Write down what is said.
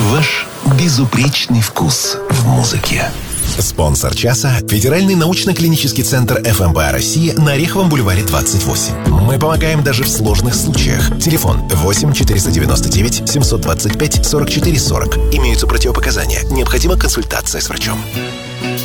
Ваш безупречный вкус в музыке. Спонсор часа – Федеральный научно-клинический центр ФМБА России на Ореховом бульваре 28. Мы помогаем даже в сложных случаях. Телефон 8 499 725 44 40. Имеются противопоказания. Необходима консультация с врачом.